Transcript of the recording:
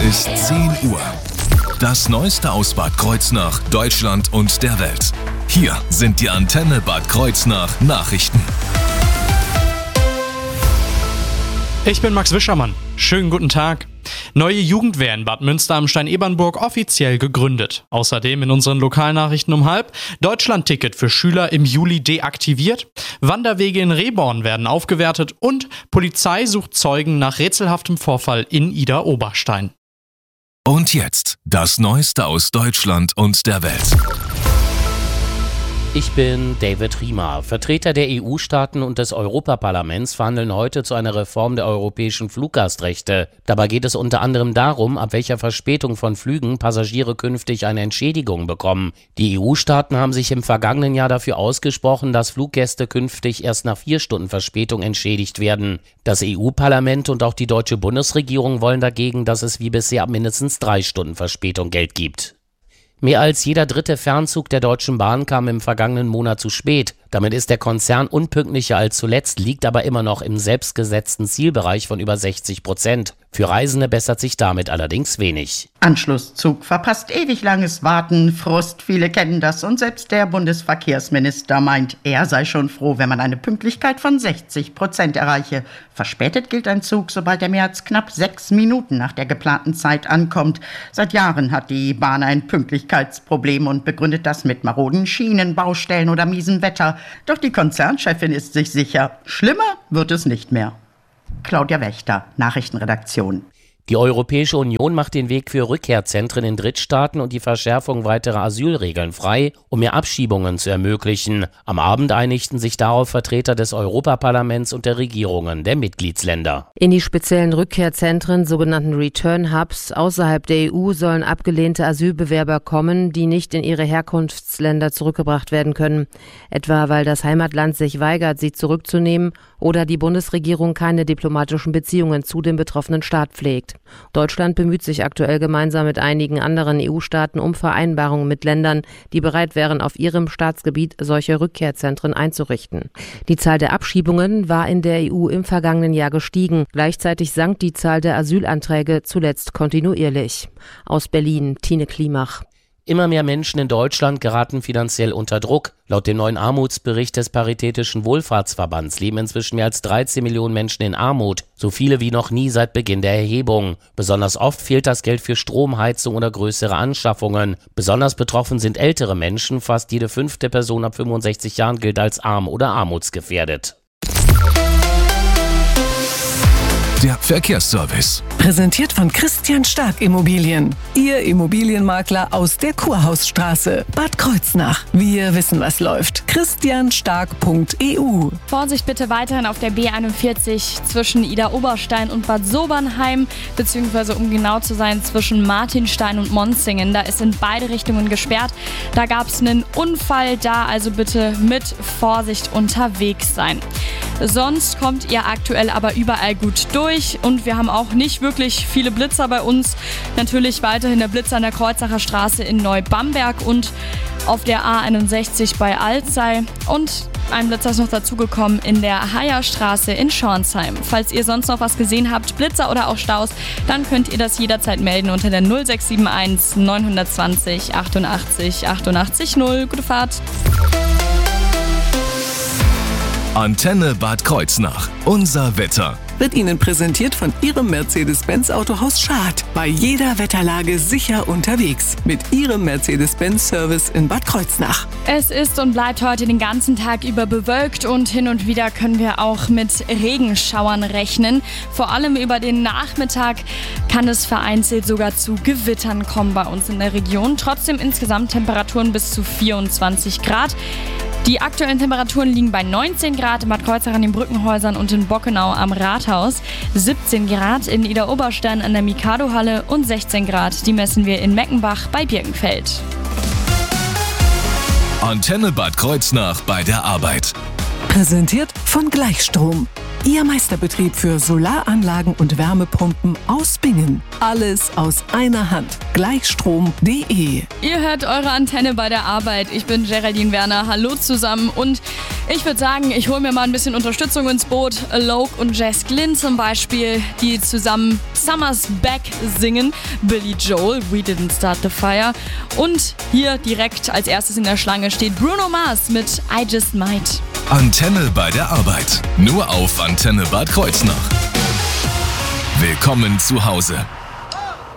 bis 10 Uhr. Das Neueste aus Bad Kreuznach, Deutschland und der Welt. Hier sind die Antenne Bad Kreuznach Nachrichten. Ich bin Max Wischermann. Schönen guten Tag. Neue Jugendwehr in Bad Münster am Stein-Ebernburg offiziell gegründet. Außerdem in unseren Lokalnachrichten um 12:30 Deutschland-Ticket für Schüler im Juli deaktiviert. Wanderwege in Rehborn werden aufgewertet und Polizei sucht Zeugen nach rätselhaftem Vorfall in Idar-Oberstein. Und jetzt das Neueste aus Deutschland und der Welt. Ich bin David Riemer. Vertreter der EU-Staaten und des Europaparlaments verhandeln heute zu einer Reform der europäischen Fluggastrechte. Dabei geht es unter anderem darum, ab welcher Verspätung von Flügen Passagiere künftig eine Entschädigung bekommen. Die EU-Staaten haben sich im vergangenen Jahr dafür ausgesprochen, dass Fluggäste künftig erst nach 4 Stunden Verspätung entschädigt werden. Das EU-Parlament und auch die deutsche Bundesregierung wollen dagegen, dass es wie bisher ab mindestens 3 Stunden Verspätung Geld gibt. Mehr als jeder dritte Fernzug der Deutschen Bahn kam im vergangenen Monat zu spät. Damit ist der Konzern unpünktlicher als zuletzt, liegt aber immer noch im selbstgesetzten Zielbereich von über 60%. Für Reisende bessert sich damit allerdings wenig. Anschlusszug verpasst, ewig langes Warten, Frust, viele kennen das und selbst der Bundesverkehrsminister meint, er sei schon froh, wenn man eine Pünktlichkeit von 60% erreiche. Verspätet gilt ein Zug, sobald er mehr als knapp 6 Minuten nach der geplanten Zeit ankommt. Seit Jahren hat die Bahn ein Pünktlichkeitsproblem und begründet das mit maroden Schienen, Baustellen oder miesem Wetter. Doch die Konzernchefin ist sich sicher, schlimmer wird es nicht mehr. Claudia Wächter, Nachrichtenredaktion. Die Europäische Union macht den Weg für Rückkehrzentren in Drittstaaten und die Verschärfung weiterer Asylregeln frei, um mehr Abschiebungen zu ermöglichen. Am Abend einigten sich darauf Vertreter des Europaparlaments und der Regierungen der Mitgliedsländer. In die speziellen Rückkehrzentren, sogenannten Return Hubs, außerhalb der EU sollen abgelehnte Asylbewerber kommen, die nicht in ihre Herkunftsländer zurückgebracht werden können. Etwa weil das Heimatland sich weigert, sie zurückzunehmen oder die Bundesregierung keine diplomatischen Beziehungen zu dem betroffenen Staat pflegt. Deutschland bemüht sich aktuell gemeinsam mit einigen anderen EU-Staaten um Vereinbarungen mit Ländern, die bereit wären, auf ihrem Staatsgebiet solche Rückkehrzentren einzurichten. Die Zahl der Abschiebungen war in der EU im vergangenen Jahr gestiegen. Gleichzeitig sank die Zahl der Asylanträge zuletzt kontinuierlich. Aus Berlin, Tine Klimach. Immer mehr Menschen in Deutschland geraten finanziell unter Druck. Laut dem neuen Armutsbericht des Paritätischen Wohlfahrtsverbands leben inzwischen mehr als 13 Millionen Menschen in Armut. So viele wie noch nie seit Beginn der Erhebung. Besonders oft fehlt das Geld für Strom, Heizung oder größere Anschaffungen. Besonders betroffen sind ältere Menschen. Fast jede 5. Person ab 65 Jahren gilt als arm oder armutsgefährdet. Der Verkehrsservice. Präsentiert von Christian Stark Immobilien. Ihr Immobilienmakler aus der Kurhausstraße. Bad Kreuznach. Wir wissen, was läuft. christianstark.eu. Vorsicht bitte weiterhin auf der B41 zwischen Idar-Oberstein und Bad Sobernheim, beziehungsweise um genau zu sein zwischen Martinstein und Monzingen. Da ist in beide Richtungen gesperrt. Da gab es einen Unfall, da also bitte mit Vorsicht unterwegs sein. Sonst kommt ihr aktuell aber überall gut durch und wir haben auch nicht wirklich viele Blitzer bei uns. Natürlich weiterhin der Blitzer an der Kreuzacher Straße in Neubamberg und auf der A61 bei Alzey und ein Blitzer ist noch dazugekommen in der Haierstraße in Schornsheim. Falls ihr sonst noch was gesehen habt, Blitzer oder auch Staus, dann könnt ihr das jederzeit melden unter der 0671 920 88 88 0. Gute Fahrt! Antenne Bad Kreuznach. Unser Wetter. Wird Ihnen präsentiert von Ihrem Mercedes-Benz Autohaus Schad. Bei jeder Wetterlage sicher unterwegs. Mit Ihrem Mercedes-Benz-Service in Bad Kreuznach. Es ist und bleibt heute den ganzen Tag über bewölkt und hin und wieder können wir auch mit Regenschauern rechnen. Vor allem über den Nachmittag kann es vereinzelt sogar zu Gewittern kommen bei uns in der Region. Trotzdem insgesamt Temperaturen bis zu 24 Grad. Die aktuellen Temperaturen liegen bei 19 Grad in Bad Kreuznach an den Brückenhäusern und in Bockenau am Rathaus, 17 Grad in Idar-Oberstein an der Mikado-Halle und 16 Grad, die messen wir in Meckenbach bei Birkenfeld. Antenne Bad Kreuznach bei der Arbeit. Präsentiert von Gleichstrom. Ihr Meisterbetrieb für Solaranlagen und Wärmepumpen aus Bingen. Alles aus einer Hand. Gleichstrom.de. Ihr hört eure Antenne bei der Arbeit. Ich bin Geraldine Werner. Hallo zusammen. Und Ich würde sagen, ich hole mir mal ein bisschen Unterstützung ins Boot. Alok und Jess Glynn zum Beispiel, die zusammen Summer's Back singen. Billy Joel, We Didn't Start the Fire. Und hier direkt als erstes in der Schlange steht Bruno Mars mit I Just Might. Antenne bei der Arbeit. Nur auf Antenne Bad Kreuznach. Willkommen zu Hause.